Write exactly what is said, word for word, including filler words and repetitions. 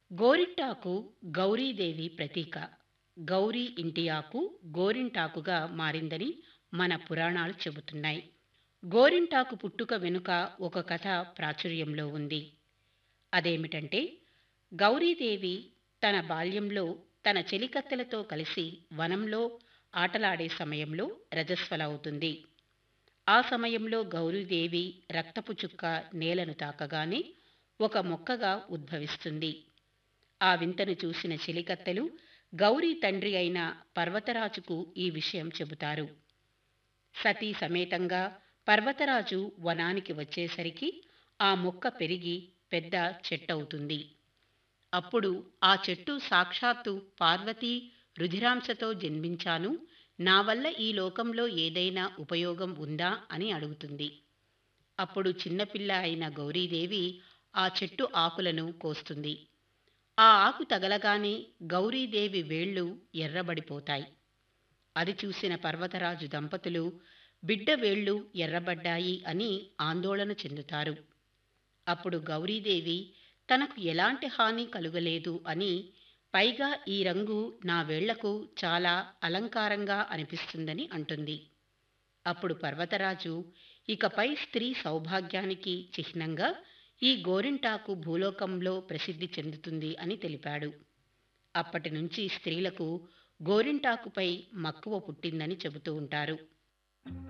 గోరింటాకు గౌరీదేవి ప్రతీక. గౌరీ ఇంటి ఆకు గోరింటాకుగా మారిందని మన పురాణాలు చెబుతున్నాయి. గోరింటాకు పుట్టుక వెనుక ఒక కథ ప్రాచుర్యంలో ఉంది. అదేమిటంటే, గౌరీదేవి తన బాల్యంలో తన చెలికత్తెలతో కలిసి వనంలో ఆటలాడే సమయంలో రజస్వల అవుతుంది. ఆ సమయంలో గౌరీదేవి రక్తపు చుక్క నేలను తాకగానే ఒక మొక్కగా ఉద్భవిస్తుంది. ఆ వింతను చూసిన చెలికత్తెలు గౌరీ తండ్రి అయిన పర్వతరాజుకు ఈ విషయం చెబుతారు. సతీ సమేతంగా పర్వతరాజు వనానికి వచ్చేసరికి ఆ మొక్క పెరిగి పెద్ద చెట్టవుతుంది. అప్పుడు ఆ చెట్టు సాక్షాత్తు పార్వతీ రుధిరాంశతో జన్మించాను, నా వల్ల ఈ లోకంలో ఏదైనా ఉపయోగం ఉందా అని అడుగుతుంది. అప్పుడు చిన్నపిల్ల అయిన గౌరీదేవి ఆ చెట్టు ఆకులను కోస్తుంది. ఆ ఆకు తగలగానే గౌరీదేవి వేళ్లు ఎర్రబడిపోతాయి. అది చూసిన పర్వతరాజు దంపతులు బిడ్డ వేళ్లు ఎర్రబడ్డాయి అని ఆందోళన చెందుతారు. అప్పుడు గౌరీదేవి తనకు ఎలాంటి హాని కలుగలేదు అని, పైగా ఈ రంగు నా వేళ్లకు చాలా అలంకారంగా అనిపిస్తుందని అంటుంది. అప్పుడు పర్వతరాజు ఇకపై స్త్రీ సౌభాగ్యానికి చిహ్నంగా ఈ గోరింటాకు భూలోకంలో ప్రసిద్ధి చెందుతుంది అని తెలిపాడు. అప్పటి నుంచి స్త్రీలకు గోరింటాకుపై మక్కువ పుట్టిందని చెబుతూ ఉంటారు.